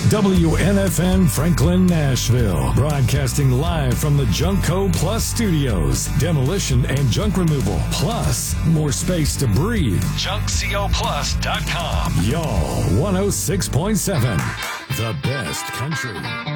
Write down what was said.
WNFN Franklin, Nashville. Broadcasting live from the Junkco Plus studios. Demolition and junk removal. Plus, more space to breathe. JunkCoPlus.com. Y'all 106.7. The best country.